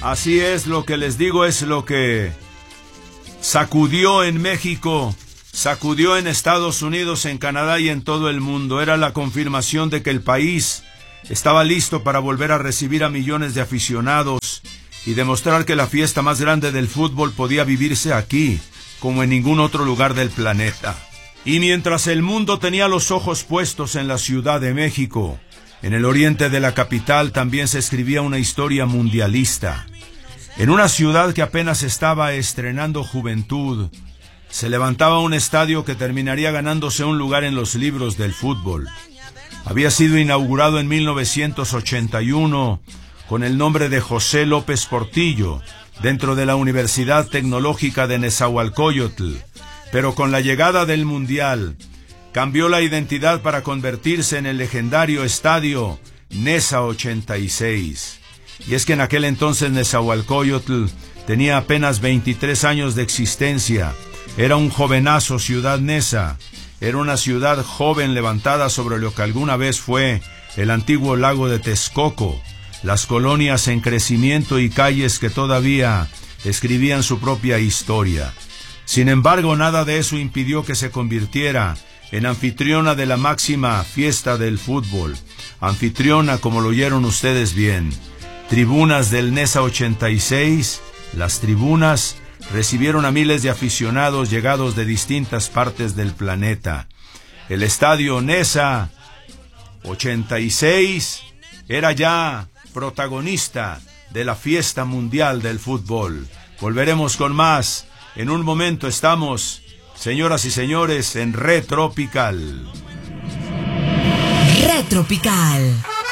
Así es, lo que les digo es lo que sacudió en México, sacudió en Estados Unidos, en Canadá y en todo el mundo. Era la confirmación de que el país estaba listo para volver a recibir a millones de aficionados y demostrar que la fiesta más grande del fútbol podía vivirse aquí, como en ningún otro lugar del planeta. Y mientras el mundo tenía los ojos puestos en la Ciudad de México, en el oriente de la capital también se escribía una historia mundialista. En una ciudad que apenas estaba estrenando juventud, se levantaba un estadio que terminaría ganándose un lugar en los libros del fútbol. Había sido inaugurado en 1981 con el nombre de José López Portillo, dentro de la Universidad Tecnológica de Nezahualcóyotl, pero con la llegada del Mundial, cambió la identidad para convertirse en el legendario estadio Neza 86. Y es que en aquel entonces Nezahualcóyotl tenía apenas 23 años de existencia. Era un jovenazo Ciudad Neza. Era una ciudad joven levantada sobre lo que alguna vez fue el antiguo lago de Texcoco, las colonias en crecimiento y calles que todavía escribían su propia historia. Sin embargo, nada de eso impidió que se convirtiera en anfitriona de la máxima fiesta del fútbol. Anfitriona, como lo oyeron ustedes bien. Tribunas del Neza 86, las tribunas recibieron a miles de aficionados llegados de distintas partes del planeta. El estadio Neza 86 era ya protagonista de la fiesta mundial del fútbol. Volveremos con más. En un momento estamos, señoras y señores, en Retropical. Retropical.